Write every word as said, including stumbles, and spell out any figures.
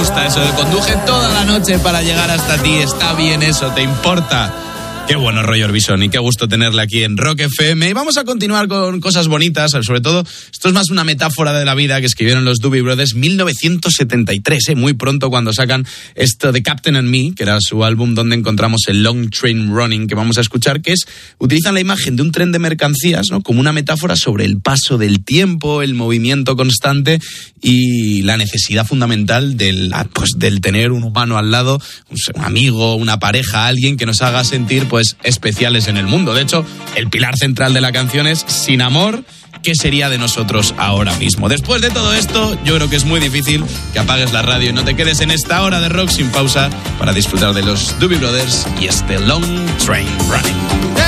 gusta eso, conduje toda la noche para llegar hasta ti, está bien eso, ¿te importa? Qué bueno, Roy Orbison, y qué gusto tenerle aquí en Rock F M. Y vamos a continuar con cosas bonitas, sobre todo, esto es más una metáfora de la vida que escribieron los Doobie Brothers mil novecientos setenta y tres, ¿eh? Muy pronto cuando sacan esto de Captain and Me, que era su álbum donde encontramos el Long Train Running que vamos a escuchar, que es, utilizan la imagen de un tren de mercancías, ¿no? Como una metáfora sobre el paso del tiempo, el movimiento constante y la necesidad fundamental del, pues, del tener un humano al lado, un amigo, una pareja, alguien que nos haga sentir, pues, especiales en el mundo. De hecho, el pilar central de la canción es sin amor, ¿qué sería de nosotros ahora mismo? Después de todo esto, yo creo que es muy difícil que apagues la radio y no te quedes en esta hora de rock sin pausa para disfrutar de los Doobie Brothers y este Long Train Running.